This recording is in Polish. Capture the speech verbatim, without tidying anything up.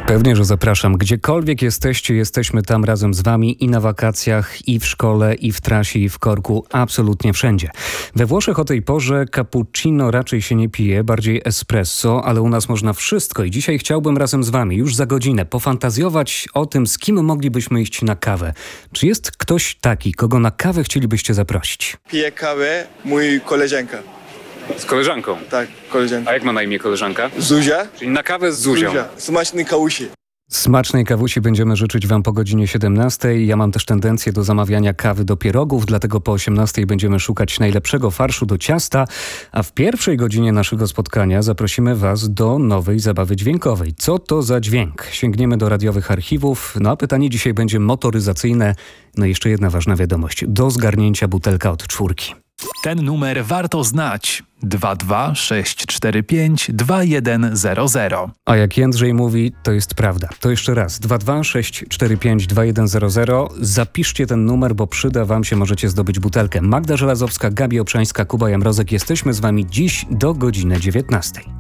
Pewnie, że zapraszam. Gdziekolwiek jesteście, jesteśmy tam razem z wami i na wakacjach, i w szkole, i w trasie, i w korku, absolutnie wszędzie. We Włoszech o tej porze cappuccino raczej się nie pije, bardziej espresso, ale u nas można wszystko i dzisiaj chciałbym razem z wami już za godzinę pofantazjować o tym, z kim moglibyśmy iść na kawę. Czy jest ktoś taki, kogo na kawę chcielibyście zaprosić? Piję kawę mój koleżanka. Z koleżanką? Tak, koleżanka. A jak ma na imię koleżanka? Zuzia? Czyli na kawę z Zuzią. Zuzia. Smaczny kawusi. Smacznej kawusi będziemy życzyć wam po godzinie siedemnastej. Ja mam też tendencję do zamawiania kawy do pierogów, dlatego po osiemnastej będziemy szukać najlepszego farszu do ciasta, a w pierwszej godzinie naszego spotkania zaprosimy was do nowej zabawy dźwiękowej. Co to za dźwięk? Sięgniemy do radiowych archiwów, no a pytanie dzisiaj będzie motoryzacyjne. No i jeszcze jedna ważna wiadomość. Do zgarnięcia butelka od czwórki. Ten numer warto znać. dwa dwa sześć cztery pięć dwa jeden zero zero. A jak Jędrzej mówi, to jest prawda. To jeszcze raz. dwa dwa sześć cztery pięć dwa jeden zero zero. Zapiszcie ten numer, bo przyda wam się, możecie zdobyć butelkę. Magda Żelazowska, Gabi Obszańska, Kuba Jamrozek. Jesteśmy z wami dziś do godziny dziewiętnastej.